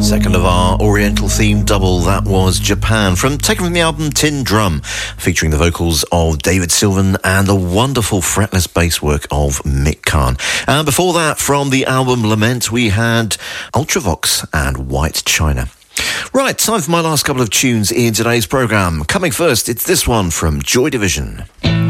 Second of our Oriental-themed double, that was Japan, taken from the album Tin Drum, featuring the vocals of David Sylvan and the wonderful fretless bass work of Mick Kahn. And before that, from the album Lament, we had Ultravox and White China. Right, time for my last couple of tunes in today's programme. Coming first, it's this one from Joy Division.